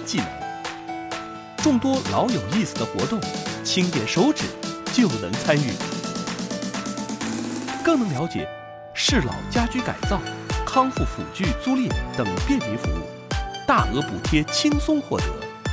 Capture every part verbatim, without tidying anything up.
技能。众多老有意思的活动，轻点手指就能参与，更能了解适老家居改造、康复辅具租赁等便民服务，大额补贴轻松获得。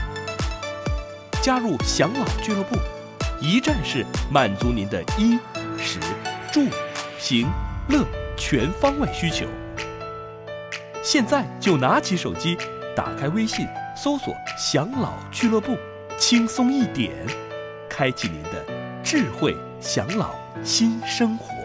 加入享老俱乐部，一站式满足您的衣、食、住、行、乐全方位需求。现在就拿起手机，打开微信，搜索“享老俱乐部”，轻松一点，开启您的智慧享老新生活。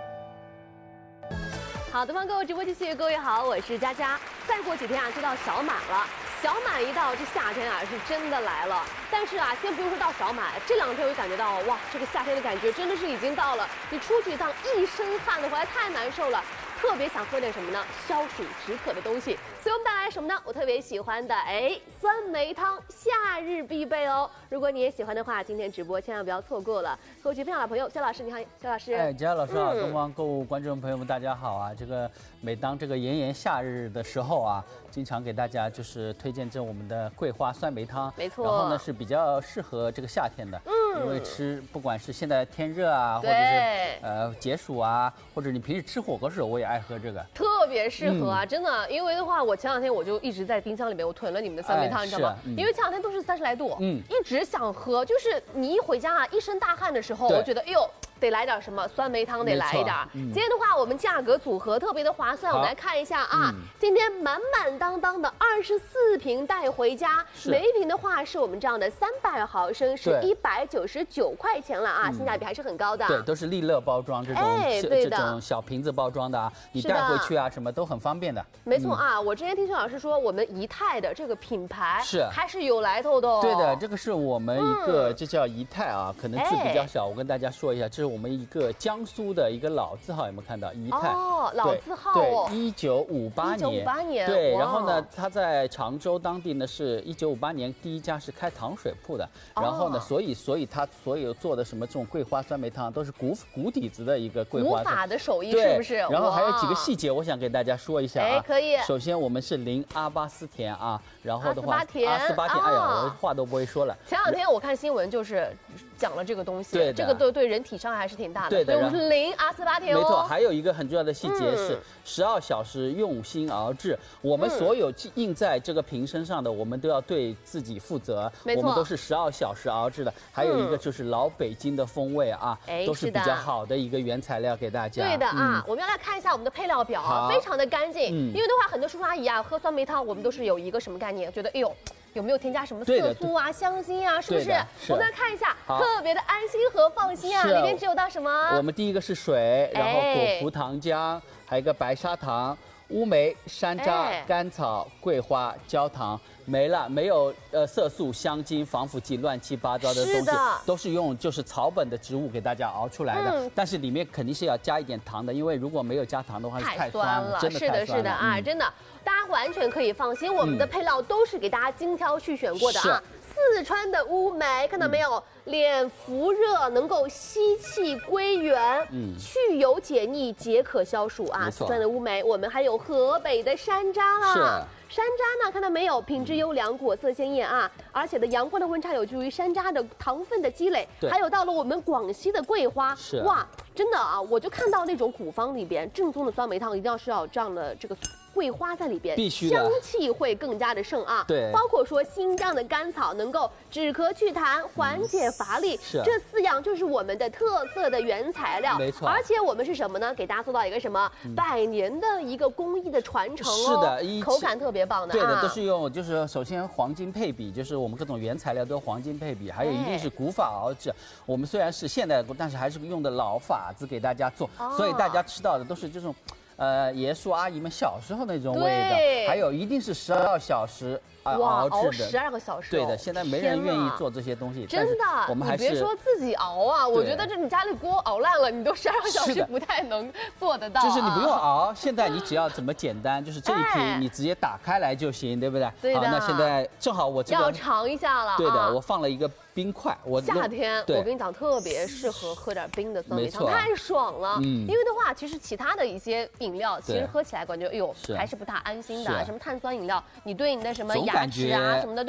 好的，方各位直播继续，各位好，我是佳佳。再过几天啊，就到小满了。小满一到，这夏天啊是真的来了。但是啊，先不用说到小满，这两天我就感觉到，哇，这个夏天的感觉真的是已经到了。你出去一趟，一身汗的，回来太难受了。特别想喝点什么呢？消暑止渴的东西。所以我们带来什么呢？我特别喜欢的，哎，酸梅汤，夏日必备哦。如果你也喜欢的话，今天直播千万不要错过了。和我一起分享的朋友，肖老师，你好，肖老师。 哎，佳佳老师好，东方购物观众朋友们，大家好啊！这个每当这个炎炎夏日的时候啊，经常给大家就是推荐这我们的桂花酸梅汤， 没错。 然后呢是比较适合这个夏天的，嗯，因为吃不管是现在天热啊，或者是呃解暑啊，或者你平时吃火锅的时候，我也爱喝这个， 特别适合啊，嗯、真的。因为的话，我前两天我就一直在冰箱里面，我囤了你们的酸梅汤，哎、你知道吗？嗯、因为前两天都是三十来度，嗯，一直想喝，就是你一回家啊，一身大汗的时候，我觉得哎呦。得来点什么酸梅汤，得来一点。嗯、今天的话，我们价格组合特别的划算，我们来看一下啊。嗯、今天满满当当的二十四瓶带回家，每一瓶的话是我们这样的三百毫升，是一百九十九块钱了啊，嗯、性价比还是很高的。 对，都是利乐包装这种、哎、这种小瓶子包装的啊，你带回去啊什么都很方便的。 没错啊，嗯、我之前听薛老师说，我们仪态的这个品牌是还是有来头的哦。 对的，这个是我们一个，嗯、这叫仪态啊，可能字比较小，哎、我跟大家说一下，这是我们一个江苏的一个老字号，有没有看到？仪态哦，老字号哦， 对，一九五八年， 一九五八年， 对。然后呢，他在常州当地呢是一九五八年第一家是开糖水铺的，然后呢，所以所以他所有做的什么这种桂花酸梅汤都是古古底子的一个桂花， 古法的手艺是不是？ 然后还有几个细节，我想给大家说一下啊。 哎，可以。 首先我们是零阿巴斯甜啊，然后的话， 阿斯巴甜， 阿斯巴甜，哎呀，我话都不会说了。 前两天我看新闻就是讲了这个东西，对，这个对对人体伤害还是挺大的。对的，所以我们是零阿斯巴甜哦。 没错，还有一个很重要的细节是十二小时用心熬制，我们所有印在这个瓶身上的，我们都要对自己负责。 没错， 我们都是十二小时熬制的。还有一个就是老北京的风味啊，都是比较好的一个原材料给大家。 对的啊，我们要来看一下我们的配料表啊，非常的干净。因为的话，很多叔叔阿姨啊喝酸梅汤，我们都是有一个什么概念？觉得哎呦。有没有添加什么色素啊、香精啊？是不是？我们来看一下，特别的安心和放心啊！里面只有到什么？ 我们第一个是水，然后果葡糖浆，还有一个白砂糖、乌梅、山楂、甘草、桂花、焦糖。没了，没有呃色素、香精、防腐剂，乱七八糟的东西，都是用就是草本的植物给大家熬出来的。嗯、但是里面肯定是要加一点糖的，因为如果没有加糖的话是太酸了，真的太酸了。 是的，是的啊，嗯、真的，大家完全可以放心，我们的配料都是给大家精挑细选过的啊。四川的乌梅，看到没有？嗯、脸浮热，能够吸气归元，嗯，去油解腻，解渴消暑啊。四川的乌梅，我们还有河北的山楂啊。是。山楂呢，看到没有？品质优良，果色鲜艳啊！而且的阳光的温差有助于山楂的糖分的积累。还有到了我们广西的桂花， 是哇，真的啊！我就看到那种古方里边正宗的酸梅汤，一定要是要有这样的这个桂花在里边， 必须香气会更加的盛啊。 对， 包括说新疆的甘草能够止咳祛痰、缓解乏力， 是这四样就是我们的特色的原材料。 没错， 而且我们是什么呢？给大家做到一个什么百年的一个工艺的传承哦。 是的， 口感特别。 对的，都是用，就是首先黄金配比，就是我们各种原材料都黄金配比，还有一定是古法熬制。我们虽然是现代，但是还是用的老法子给大家做，所以大家吃到的都是这种，呃，爷叔阿姨们小时候那种味道，还有一定是十二小时。 哇，熬十二个小时， 对的，现在没人愿意做这些东西， 真的。 我们还是你别说自己熬啊，我觉得这你家里锅熬烂了，你都十二个小时不太能做得到。 就是你不用熬，现在你只要怎么简单，就是这一瓶你直接打开来就行，对不对？ 对的。 好，那现在正好我这个要尝一下了。 对的，我放了一个冰块，我夏天我跟你讲特别适合喝点冰的酸梅汤，太爽了。嗯。因为的话，其实其他的一些饮料，其实喝起来感觉哎呦还是不太安心的，什么碳酸饮料，你对你的什么牙齿啊什么的。